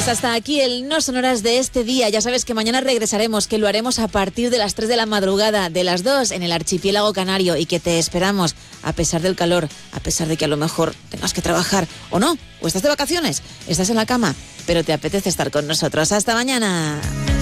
Pues hasta aquí el No Sonoras de este día. Ya sabes que mañana regresaremos, que lo haremos a partir de las 3 de la madrugada, de las 2 en el archipiélago canario, y que te esperamos a pesar del calor, a pesar de que a lo mejor tengas que trabajar o no, o estás de vacaciones, estás en la cama, pero te apetece estar con nosotros. Hasta mañana.